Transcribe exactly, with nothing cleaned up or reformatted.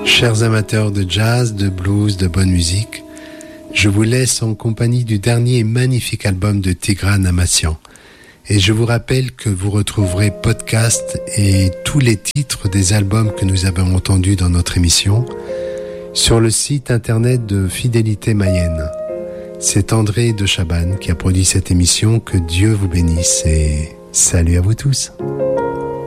Chers amateurs de jazz, de blues, de bonne musique, je vous laisse en compagnie du dernier magnifique album de Tigran Amassian. Et je vous rappelle que vous retrouverez podcast et tous les titres des albums que nous avons entendus dans notre émission sur le site internet de Fidélité Mayenne. C'est André de Chabannes qui a produit cette émission. Que Dieu vous bénisse et salut à vous tous.